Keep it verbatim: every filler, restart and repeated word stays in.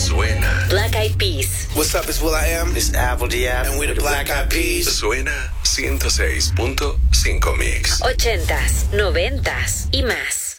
Suena. Black Eyed Peas. What's up, it's Will I Am. It's Apple D F. And we're the Black Eyed Peas. Suena ciento seis punto cinco Mix. Ochentas, noventas y más.